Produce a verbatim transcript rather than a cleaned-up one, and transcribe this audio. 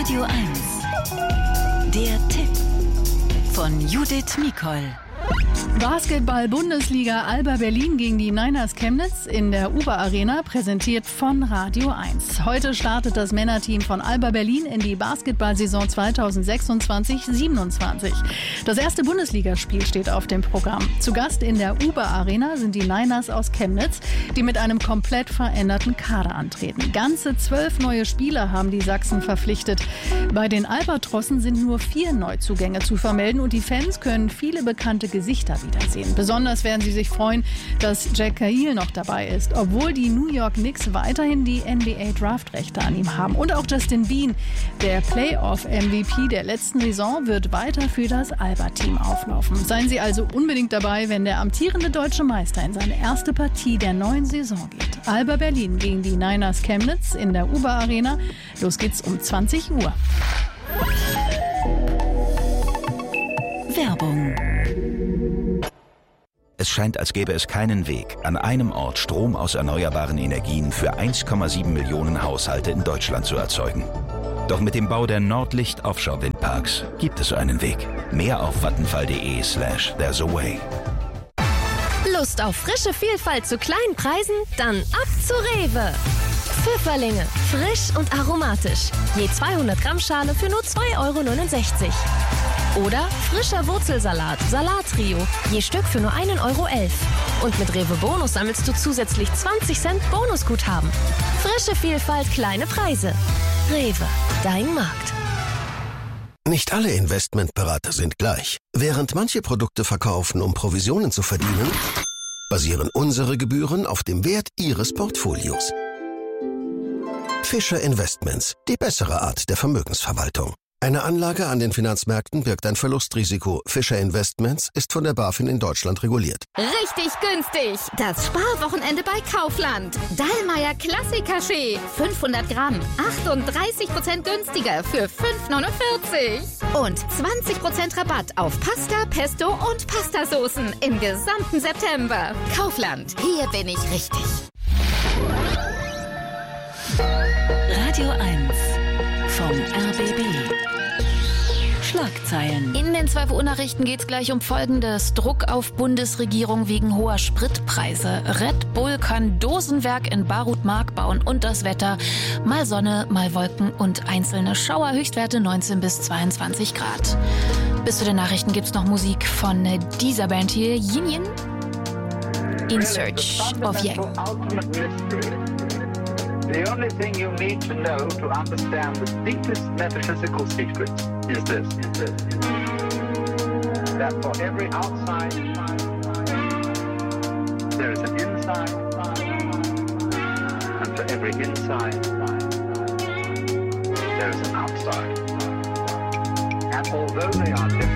Radio eins. Der Tipp von Judith Mikol. Basketball-Bundesliga Alba Berlin gegen die Niners Chemnitz in der Uber Arena, präsentiert von Radio eins. Heute startet das Männerteam von Alba Berlin in die Basketball-Saison zweitausendsechsundzwanzig siebenundzwanzig. Das erste Bundesligaspiel steht auf dem Programm. Zu Gast in der Uber Arena sind die Niners aus Chemnitz, die mit einem komplett veränderten Kader antreten. Ganze zwölf neue Spieler haben die Sachsen verpflichtet. Bei den Albatrossen sind nur vier Neuzugänge zu vermelden und die Fans können viele bekannte Gesichter wiedersehen. Besonders werden sie sich freuen, dass Jack Cahill noch dabei ist, obwohl die New York Knicks weiterhin die N B A-Draftrechte an ihm haben. Und auch Justin Bean, der Playoff-M V P der letzten Saison, wird weiter für das Alba-Team auflaufen. Seien Sie also unbedingt dabei, wenn der amtierende deutsche Meister in seine erste Partie der neuen Saison geht. Alba Berlin gegen die Niners Chemnitz in der Uber Arena. Los geht's um zwanzig Uhr. Werbung. Es scheint, als gäbe es keinen Weg, an einem Ort Strom aus erneuerbaren Energien für eins Komma sieben Millionen Haushalte in Deutschland zu erzeugen. Doch mit dem Bau der Nordlicht Offshore Windparks gibt es einen Weg. Mehr auf vattenfall.de slash there's a way. Lust auf frische Vielfalt zu kleinen Preisen? Dann ab zu Rewe. Pfifferlinge, frisch und aromatisch. Je zweihundert Gramm Schale für nur zwei Euro neunundsechzig. Oder frischer Wurzelsalat, Salattrio, je Stück für nur ein Euro elf. Und mit Rewe Bonus sammelst du zusätzlich zwanzig Cent Bonusguthaben. Frische Vielfalt, kleine Preise. Rewe, dein Markt. Nicht alle Investmentberater sind gleich. Während manche Produkte verkaufen, um Provisionen zu verdienen, basieren unsere Gebühren auf dem Wert Ihres Portfolios. Fischer Investments, die bessere Art der Vermögensverwaltung. Eine Anlage an den Finanzmärkten birgt ein Verlustrisiko. Fischer Investments ist von der BaFin in Deutschland reguliert. Richtig günstig! Das Sparwochenende bei Kaufland. Dallmayr Klassik-Kaffee. fünfhundert Gramm. achtunddreißig Prozent günstiger für fünf neunundvierzig. Und zwanzig Prozent Rabatt auf Pasta, Pesto und Pastasoßen im gesamten September. Kaufland. Hier bin ich richtig. Radio eins vom R B B. Schlagzeilen. In den zwölf Uhr Nachrichten geht es gleich um Folgendes. Druck auf Bundesregierung wegen hoher Spritpreise. Red Bull kann Dosenwerk in Barutmark bauen und das Wetter. Mal Sonne, mal Wolken und einzelne Schauer. Höchstwerte neunzehn bis zweiundzwanzig Grad. Bis zu den Nachrichten gibt es noch Musik von dieser Band hier. Yin Yin. In Search of Yang. The only thing you need to know to understand the deepest metaphysical secrets is this, is this, is this. That for every outside, there is an inside, and for every inside, there is an outside. And although they are different,